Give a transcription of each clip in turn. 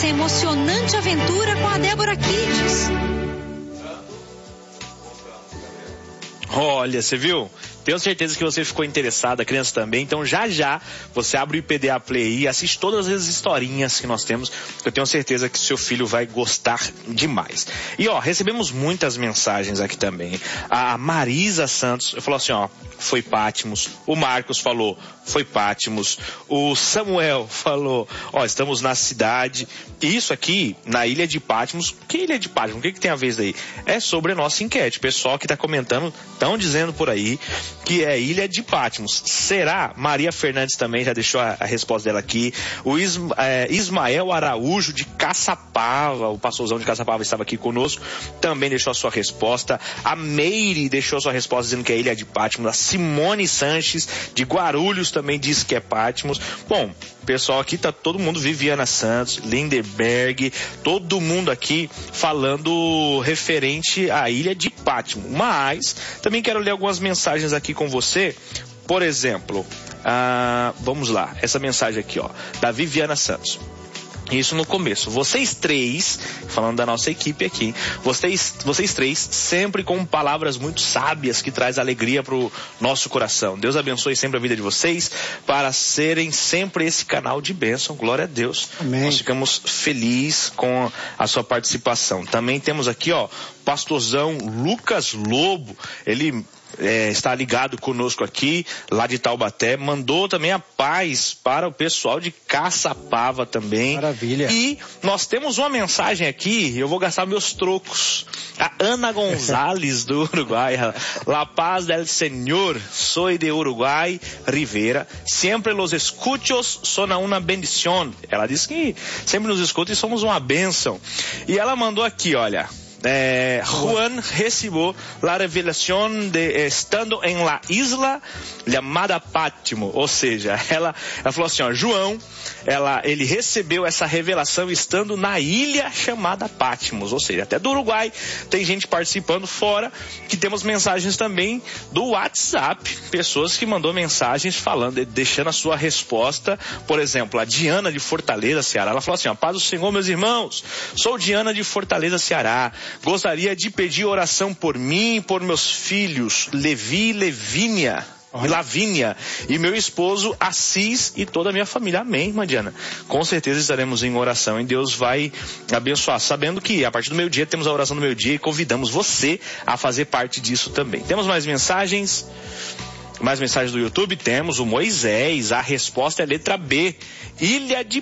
emocionante aventura com a Débora Kids. Olha, você viu? Tenho certeza que você ficou interessada, a criança também. Então já você abre o IPDA Play e assiste todas as historinhas que nós temos. Eu tenho certeza que seu filho vai gostar demais. E recebemos muitas mensagens aqui também. A Marisa Santos falou assim, foi Patmos. O Marcos falou, foi Patmos. O Samuel falou, estamos na cidade. E isso aqui, na ilha de Patmos. Que ilha de Patmos? O que tem a ver isso aí? É sobre a nossa enquete. O pessoal que está comentando, estão dizendo por aí que é Ilha de Patmos. Será? Maria Fernandes também já deixou a resposta dela aqui. O Ismael Araújo de Caçapava, o pastorzão de Caçapava estava aqui conosco, também deixou a sua resposta. A Meire deixou a sua resposta dizendo que é Ilha de Patmos. A Simone Sanches de Guarulhos também disse que é Patmos. Bom, pessoal aqui tá todo mundo, Viviana Santos, Lindenberg, todo mundo aqui falando referente à Ilha de Patmos. Mas também quero ler algumas mensagens aqui com você. Por exemplo, vamos lá, essa mensagem aqui, da Viviana Santos. Isso no começo. Vocês três, falando da nossa equipe aqui, vocês três sempre com palavras muito sábias que traz alegria pro nosso coração. Deus abençoe sempre a vida de vocês para serem sempre esse canal de bênção. Glória a Deus. Amém. Nós ficamos felizes com a sua participação. Também temos aqui, pastorzão Lucas Lobo. Ele está ligado conosco aqui, lá de Taubaté, mandou também a paz para o pessoal de Caçapava também. Maravilha. E nós temos uma mensagem aqui, eu vou gastar meus trocos. A Ana Gonzalez do Uruguai, La Paz del Señor, soy de Uruguai, Rivera, sempre los escuchos son una bendición. Ela disse que sempre nos escuta e somos uma bênção. E ela mandou aqui, olha... Juan recibió la revelación de estando en la isla llamada Patmos, ou seja, ela falou assim, João, ele recebeu essa revelação estando na ilha chamada Patmos, ou seja, até do Uruguai tem gente participando, fora que temos mensagens também do WhatsApp, pessoas que mandou mensagens falando, deixando a sua resposta. Por exemplo, a Diana de Fortaleza, Ceará, ela falou assim, paz do Senhor, meus irmãos, sou Diana de Fortaleza, Ceará. Gostaria de pedir oração por mim e por meus filhos, Levi, Levínia e Lavínia, e meu esposo Assis e toda a minha família. Amém, irmã Diana. Com certeza estaremos em oração e Deus vai abençoar, sabendo que a partir do meio-dia temos a oração do meio-dia e convidamos você a fazer parte disso também. Temos mais mensagens? Mais mensagens do YouTube? Temos o Moisés, a resposta é letra B, Ilha de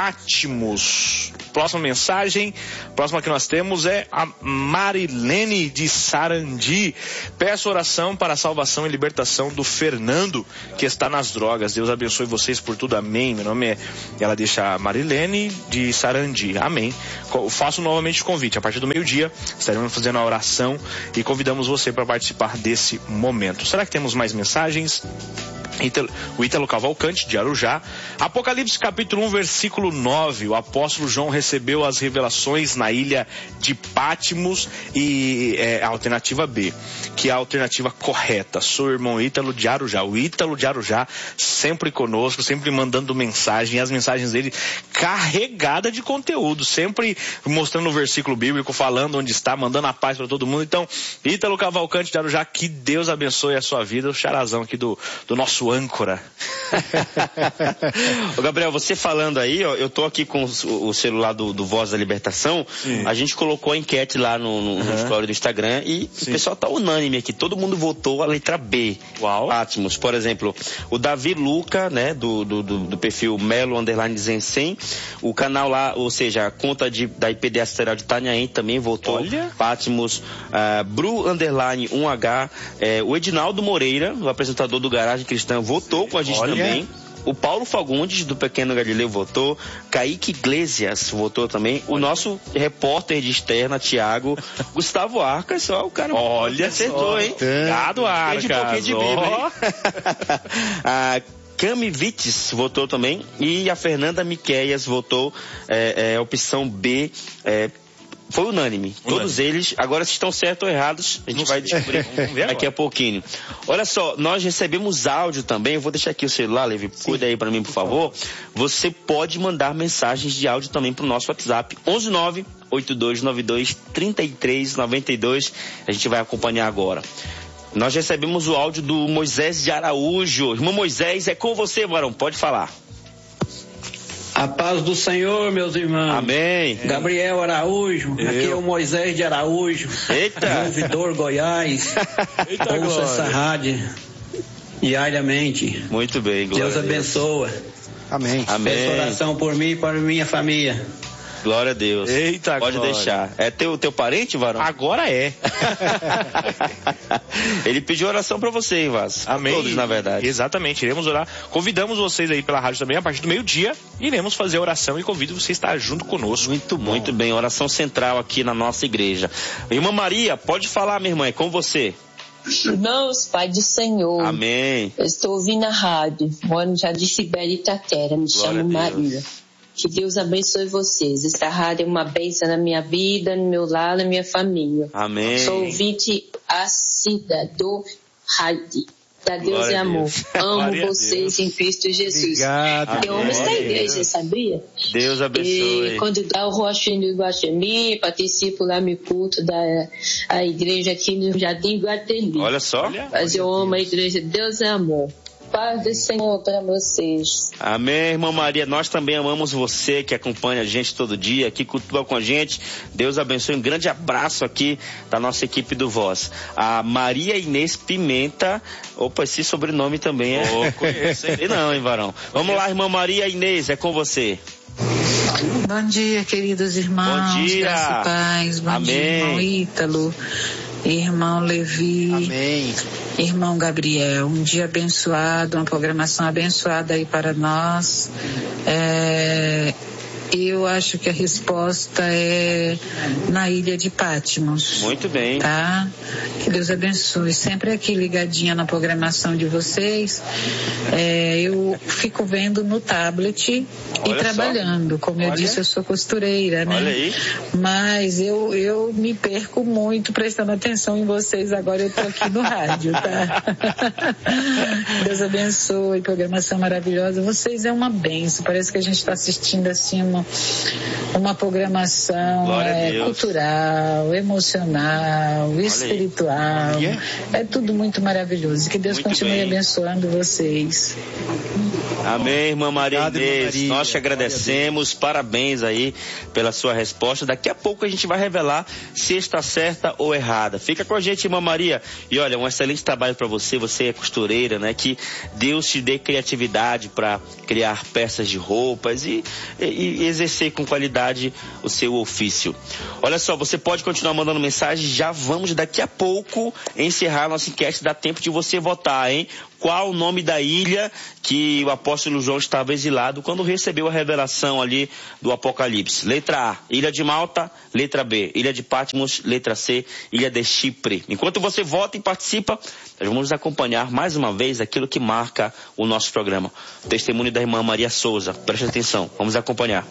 Patmos. Próxima mensagem, próxima que nós temos é a Marilene de Sarandi. Peço oração para a salvação e libertação do Fernando, que está nas drogas. Deus abençoe vocês por tudo, amém. Meu nome é... Ela deixa a Marilene de Sarandi, amém. Faço novamente o convite, a partir do meio-dia estaremos fazendo a oração e convidamos você para participar desse momento. Será que temos mais mensagens? O Ítalo Cavalcante, de Arujá. Apocalipse capítulo 1, versículo 9. O apóstolo João recebeu as revelações na ilha de Patmos e a alternativa B, que é a alternativa correta. Sou o irmão Ítalo de Arujá. O Ítalo de Arujá sempre conosco, sempre mandando mensagem, e as mensagens dele carregada de conteúdo, sempre mostrando o versículo bíblico, falando onde está, mandando a paz para todo mundo. Então, Ítalo Cavalcante de Arujá, que Deus abençoe a sua vida. O charazão aqui do nosso âncora. Ô Gabriel, você falando aí, eu tô aqui com o celular do Voz da Libertação. Sim. A gente colocou a enquete lá no story do Instagram e o pessoal tá unânime aqui, todo mundo votou a letra B. Uau. Patmos, por exemplo, o Davi Luca, né, do perfil Melo_Zensen, o canal lá, ou seja, a conta da IPDA Asteral de Itanhaém também votou. Olha. Patmos, Bru_1H, o Edinaldo Moreira, o apresentador do Garagem Cristã, votou com a gente também. O Paulo Fagundes, do Pequeno Galileu, votou. Kaique Iglesias votou também. O nosso repórter de externa, Thiago Gustavo Arcas, o cara acertou, hein? Obrigado, Arcas. Tem de pouquinho de Bíblia, hein? A Cami Vites votou também. E a Fernanda Miqueias votou opção B, Foi unânime. Todos eles, agora se estão certos ou errados, a gente vai descobrir daqui a pouquinho. Olha só, nós recebemos áudio também, eu vou deixar aqui o celular, Levi, cuida aí pra mim, por favor. Você pode mandar mensagens de áudio também pro nosso WhatsApp, 11982923392, a gente vai acompanhar agora. Nós recebemos o áudio do Moisés de Araújo. Irmão Moisés, é com você, varão, pode falar. A paz do Senhor, meus irmãos. Amém. Gabriel Araújo, aqui é o Moisés de Araújo. Eita. Ouvidor Goiás. Eita, ouço essa rádio diariamente. Muito bem, glória Deus a Deus. abençoa. Amém. Amém. Peço oração por mim e para minha família. Glória a Deus. Eita, pode glória. deixar. É teu parente, varão? Agora é. Ele pediu oração pra você, hein, Vaz? Amém. Todos, na verdade. Exatamente, iremos orar. Convidamos vocês aí pela rádio também, a partir do meio-dia, iremos fazer a oração e convido você a estar junto conosco. Muito bem, oração central aqui na nossa igreja. Irmã Maria, pode falar, minha irmã, é com você. Irmãos, Pai do Senhor. Amém. Eu estou ouvindo a rádio, moro já de Sibéria e Itaquera, me chamo Maria. Que Deus abençoe vocês. Esta rádio é uma bênção na minha vida, no meu lar, na minha família. Amém. Sou ouvinte assídua do rádio. Da Deus Glória e amor. Amo Glória a vocês em Cristo Jesus. Obrigado. Eu amo esta igreja, sabia? Deus abençoe. E quando dá o Roxinho do Iguatemi, participo lá no culto da igreja aqui no Jardim Guatemi. Olha só. Mas eu amo a igreja. Deus é amor. Paz do Senhor para vocês. Amém, irmã Maria. Nós também amamos você que acompanha a gente todo dia, que cultua com a gente. Deus abençoe. Um grande abraço aqui da nossa equipe do Voz. A Maria Inês Pimenta. Opa, esse sobrenome também é. Conheço, hein? Não, hein, varão? Vamos lá, irmã Maria Inês, é com você. Bom dia, queridos irmãos. Bom dia. Graça e paz. Bom Amém. dia, irmão Ítalo, irmão Levi, Amém. irmão Gabriel. Um dia abençoado, uma programação abençoada aí para nós. Eu acho que a resposta é na ilha de Patmos. Muito bem. Tá? Que Deus abençoe. Sempre aqui ligadinha na programação de vocês. Eu fico vendo no tablet Olha e trabalhando. Como eu disse, eu sou costureira, né? Olha aí. Mas eu me perco muito prestando atenção em vocês. Agora eu tô aqui no rádio, tá? Deus abençoe. Programação maravilhosa. Vocês é uma bênção. Parece que a gente está assistindo assim uma programação cultural, emocional, espiritual. É tudo muito maravilhoso. Que Deus continue abençoando vocês. Amém, irmã Maria Obrigado, Inês. irmã Maria. Nós te agradecemos, parabéns aí pela sua resposta. Daqui a pouco a gente vai revelar se está certa ou errada. Fica com a gente, irmã Maria. E olha, um excelente trabalho para você. Você é costureira, né? Que Deus te dê criatividade para criar peças de roupas e exercer com qualidade o seu ofício. Olha só, você pode continuar mandando mensagem. Já vamos daqui a pouco encerrar a nossa enquete. Dá tempo de você votar, hein? Qual o nome da ilha que o apóstolo João estava exilado quando recebeu a revelação ali do Apocalipse? Letra A, Ilha de Malta. Letra B, Ilha de Patmos. Letra C, Ilha de Chipre. Enquanto você vota e participa, nós vamos acompanhar mais uma vez aquilo que marca o nosso programa. O testemunho da irmã Maria Souza. Preste atenção, vamos acompanhar.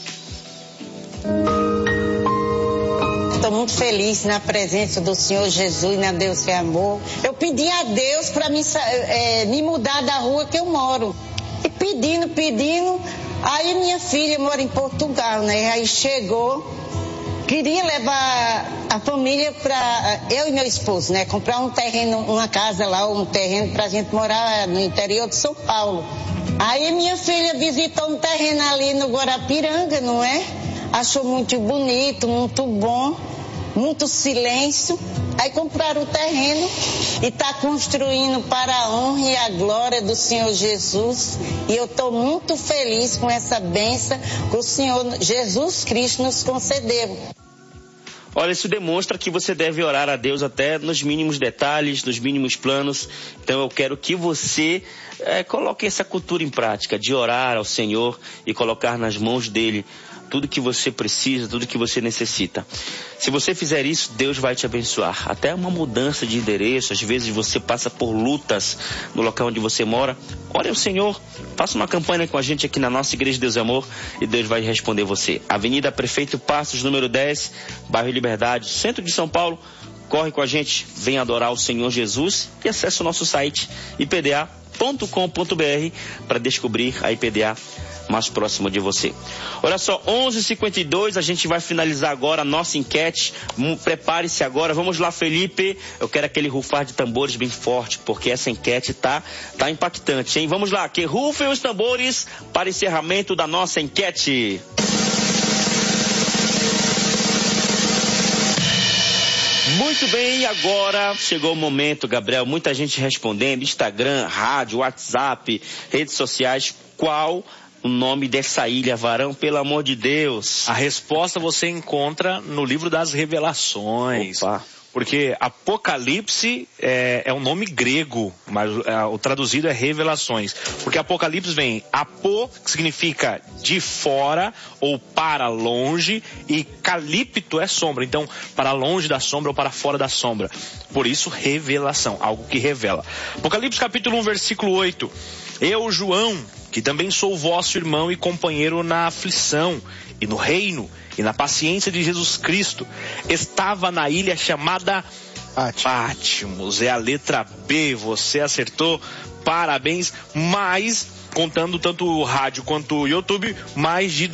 Estou muito feliz na presença do Senhor Jesus, na Deus que é amor. Eu pedi a Deus para me mudar da rua que eu moro. E pedindo. Aí minha filha mora em Portugal, né? Aí chegou, queria levar a família para eu e meu esposo, né? Comprar um terreno, uma casa lá, um terreno para a gente morar no interior de São Paulo. Aí minha filha visitou um terreno ali no Guarapiranga, não é? Achou muito bonito, muito bom, muito silêncio. Aí compraram o terreno e está construindo para a honra e a glória do Senhor Jesus. E eu estou muito feliz com essa bênção que o Senhor Jesus Cristo nos concedeu. Olha, isso demonstra que você deve orar a Deus até nos mínimos detalhes, nos mínimos planos. Então eu quero que você coloque essa cultura em prática, de orar ao Senhor e colocar nas mãos dele tudo que você precisa, tudo que você necessita. Se você fizer isso, Deus vai te abençoar. Até uma mudança de endereço, às vezes você passa por lutas no local onde você mora. Ore ao Senhor, faça uma campanha com a gente aqui na nossa Igreja de Deus e Amor e Deus vai responder você. Avenida Prefeito Passos, número 10, bairro Liberdade, centro de São Paulo. Corre com a gente, vem adorar o Senhor Jesus e acesse o nosso site ipda.com.br para descobrir a IPDA mais próxima de você. Olha só, 11h52, a gente vai finalizar agora a nossa enquete. Prepare-se agora, vamos lá, Felipe. Eu quero aquele rufar de tambores bem forte, porque essa enquete tá impactante, hein? Vamos lá, que rufem os tambores para encerramento da nossa enquete. Muito bem, agora chegou o momento, Gabriel, muita gente respondendo, Instagram, rádio, WhatsApp, redes sociais, qual o nome dessa ilha, Varão, pelo amor de Deus? A resposta você encontra no livro das Revelações. Opa. Porque Apocalipse é um nome grego, mas o traduzido é Revelações. Porque Apocalipse vem apo, que significa de fora ou para longe, e calipto é sombra. Então, para longe da sombra ou para fora da sombra. Por isso, revelação, algo que revela. Apocalipse capítulo 1, versículo 8. Eu, João, que também sou vosso irmão e companheiro na aflição e no reino e na paciência de Jesus Cristo, estava na ilha chamada Patmos. É a letra B, você acertou, parabéns. Mas, contando tanto o rádio quanto o YouTube, mais de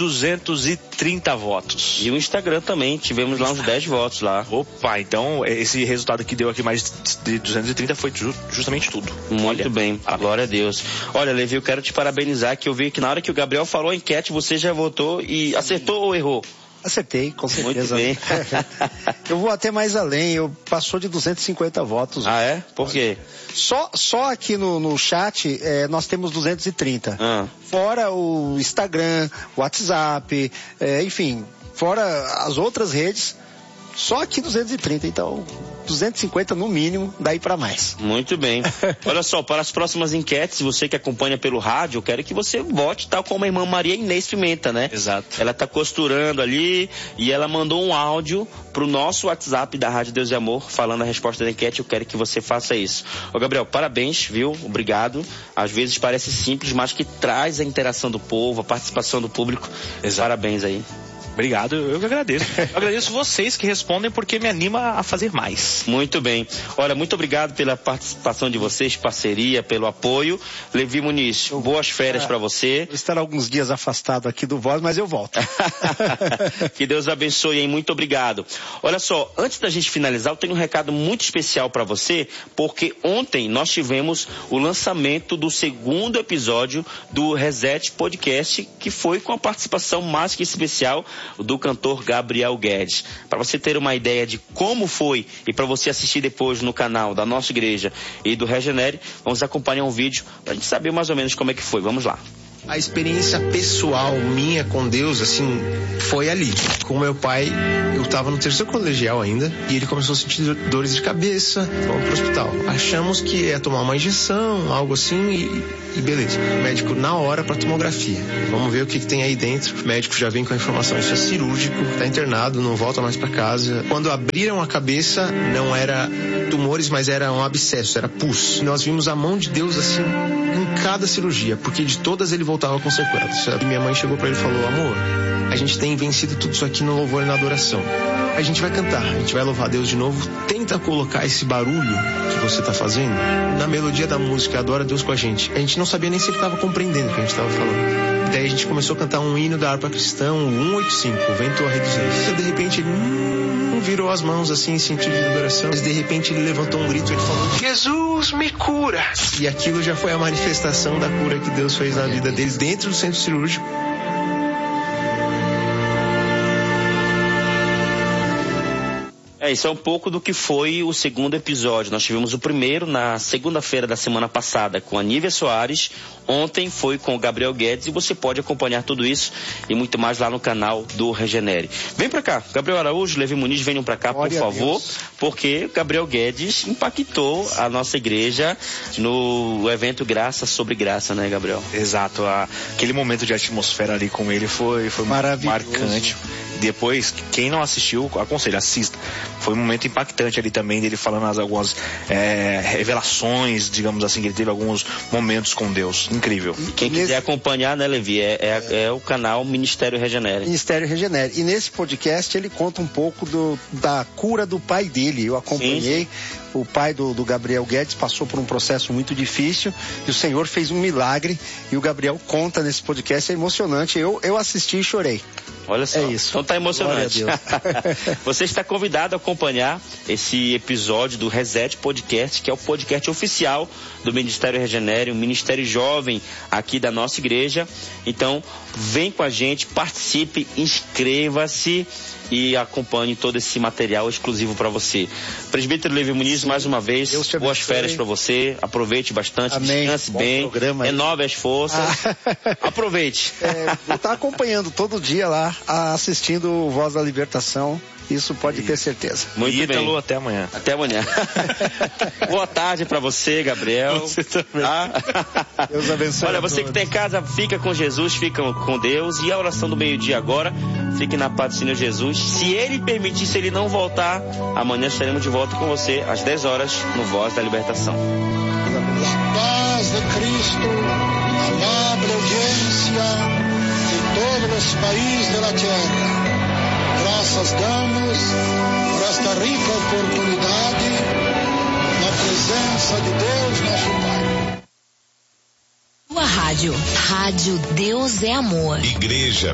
230 votos. E o Instagram também, tivemos lá uns 10 votos lá. Opa, então esse resultado que deu aqui mais de 230 foi justamente tudo. Muito bem, glória a Deus. Olha, Levi, eu quero te parabenizar, que eu vi que na hora que o Gabriel falou a enquete, você já votou e acertou ou errou? Acertei, com certeza. Muito bem. Eu vou até mais além, passou de 250 votos. Ah, é? Por quê? Só aqui no chat nós temos 230. Fora o Instagram, o WhatsApp, enfim, fora as outras redes, só aqui 230, então 250 no mínimo, daí para mais. Muito bem. Olha só, para as próximas enquetes, você que acompanha pelo rádio, eu quero que você vote tal como a irmã Maria Inês Pimenta, né? Exato. Ela tá costurando ali e ela mandou um áudio pro nosso WhatsApp da Rádio Deus e Amor, falando a resposta da enquete. Eu quero que você faça isso. Ô Gabriel, parabéns, viu? Obrigado. Às vezes parece simples, mas que traz a interação do povo, a participação do público. Exato. Parabéns aí. Obrigado, eu que agradeço. Eu agradeço vocês que respondem, porque me anima a fazer mais. Muito bem. Olha, muito obrigado pela participação de vocês, parceria, pelo apoio. Levi Muniz, boas férias para você. Vou estar alguns dias afastado aqui do Voz, mas eu volto. Que Deus abençoe, hein? Muito obrigado. Olha só, antes da gente finalizar, eu tenho um recado muito especial para você, porque ontem nós tivemos o lançamento do segundo episódio do Reset Podcast, que foi com a participação mais que especial do cantor Gabriel Guedes. Para você ter uma ideia de como foi e para você assistir depois no canal da nossa igreja e do Regenere, vamos acompanhar um vídeo para a gente saber mais ou menos como é que foi. Vamos lá. A experiência pessoal minha com Deus, assim, foi ali. Com meu pai, eu tava no terceiro colegial ainda, e ele começou a sentir dores de cabeça, fomos pro hospital. Achamos que ia tomar uma injeção, algo assim, e beleza. O médico na hora pra tomografia. Vamos ver o que tem aí dentro. O médico já vem com a informação, isso é cirúrgico, tá internado, não volta mais pra casa. Quando abriram a cabeça, não era tumores, mas era um abscesso, era pus. Nós vimos a mão de Deus, assim, em cada cirurgia, porque de todas ele voltava com sequelas. E minha mãe chegou pra ele e falou: amor, a gente tem vencido tudo isso aqui no louvor e na adoração. A gente vai cantar, a gente vai louvar Deus de novo. Tenta colocar esse barulho que você tá fazendo na melodia da música, adora Deus com a gente. A gente não sabia nem se ele tava compreendendo o que a gente tava falando. Daí a gente começou a cantar um hino da harpa cristã, o 185, o Vento a Reduzir. De repente ele virou as mãos assim em sentido de adoração. Mas de repente ele levantou um grito e ele falou: Jesus me cura! E aquilo já foi a manifestação da cura que Deus fez na vida deles dentro do centro cirúrgico. Isso é um pouco do que foi o segundo episódio. Nós tivemos o primeiro na segunda-feira da semana passada com a Nívia Soares. Ontem foi com o Gabriel Guedes e você pode acompanhar tudo isso e muito mais lá no canal do Regenere. Vem pra cá, Gabriel Araújo, Levi Muniz, venham pra cá, por favor, porque Gabriel Guedes impactou a nossa igreja no evento Graça sobre Graça, né, Gabriel? Exato, aquele momento de atmosfera ali com ele foi marcante. Depois, quem não assistiu, aconselho, assista. Foi um momento impactante ali também, dele falando algumas revelações, digamos assim, que ele teve alguns momentos com Deus. Incrível. Quem quiser acompanhar, né, Levi, é o canal Ministério Regenere. Ministério Regenere. E nesse podcast ele conta um pouco da cura do pai dele. Eu acompanhei. Sim. O pai do Gabriel Guedes passou por um processo muito difícil e o Senhor fez um milagre e o Gabriel conta nesse podcast, é emocionante. Eu assisti e chorei. Olha só, é isso. Então tá emocionante. Você está convidado a acompanhar esse episódio do Reset Podcast, que é o podcast oficial do Ministério Regenere, um ministério jovem aqui da nossa igreja. Então, vem com a gente, participe, inscreva-se e acompanhe todo esse material exclusivo para você. Presbítero Levi Muniz, mais uma vez, boas férias para você, aproveite bastante, amém. Descanse bem, renove as forças, aproveite. Vou estar acompanhando todo dia lá, assistindo o Voz da Libertação. Isso pode ter certeza. Muito bem. Até amanhã. Até amanhã. Boa tarde para você, Gabriel. Você também. Deus abençoe. Olha, você que tem em casa, fica com Jesus, fica com Deus. E a oração do meio-dia agora, fique na paz do Senhor Jesus. Se Ele permitir, se Ele não voltar, amanhã estaremos de volta com você às 10 horas no Voz da Libertação. A paz de Cristo, amable audiencia de todos os países da terra. Graças damos por esta rica oportunidade na presença de Deus, nosso Pai. Sua rádio. Rádio Deus é Amor. Igreja